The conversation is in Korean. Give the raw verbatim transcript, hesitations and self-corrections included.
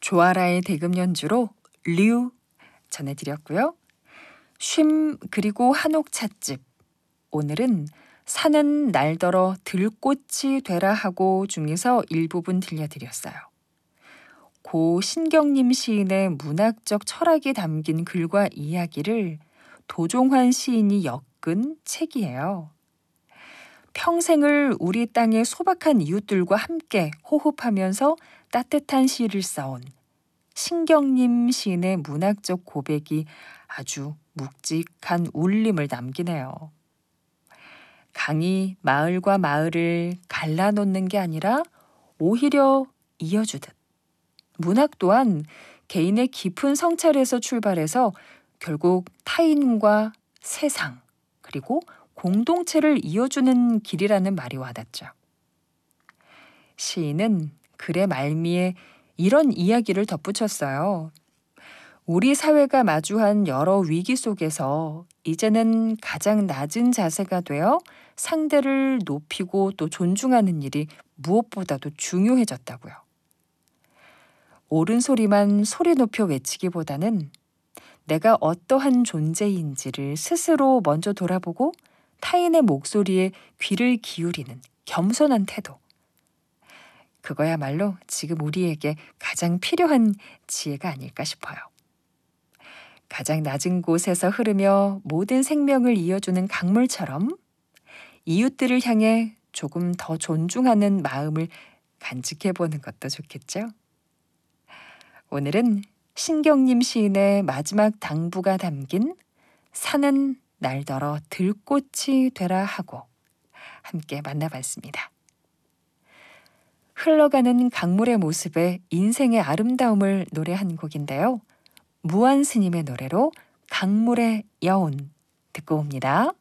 조아라의 대금 연주로 류 전해드렸고요. 쉼 그리고 한옥 찻집. 오늘은 산은 날더러 들꽃이 되라 하고 중에서 일부분 들려드렸어요. 고 신경림 시인의 문학적 철학이 담긴 글과 이야기를 도종환 시인이 엮은 책이에요. 평생을 우리 땅의 소박한 이웃들과 함께 호흡하면서 따뜻한 시를 써온 신경림 시인의 문학적 고백이 아주 묵직한 울림을 남기네요. 강이 마을과 마을을 갈라놓는 게 아니라 오히려 이어주듯 문학 또한 개인의 깊은 성찰에서 출발해서 결국 타인과 세상 그리고 공동체를 이어주는 길이라는 말이 와닿죠. 시인은 글의 말미에 이런 이야기를 덧붙였어요. 우리 사회가 마주한 여러 위기 속에서 이제는 가장 낮은 자세가 되어 상대를 높이고 또 존중하는 일이 무엇보다도 중요해졌다고요. 옳은 소리만 소리 높여 외치기보다는 내가 어떠한 존재인지를 스스로 먼저 돌아보고 타인의 목소리에 귀를 기울이는 겸손한 태도. 그거야말로 지금 우리에게 가장 필요한 지혜가 아닐까 싶어요. 가장 낮은 곳에서 흐르며 모든 생명을 이어주는 강물처럼 이웃들을 향해 조금 더 존중하는 마음을 간직해보는 것도 좋겠죠. 오늘은 신경림 시인의 마지막 당부가 담긴 산은 날더러 들꽃이 되라 하고 함께 만나봤습니다. 흘러가는 강물의 모습에 인생의 아름다움을 노래한 곡인데요. 무한 스님의 노래로 강물의 여운 듣고 옵니다.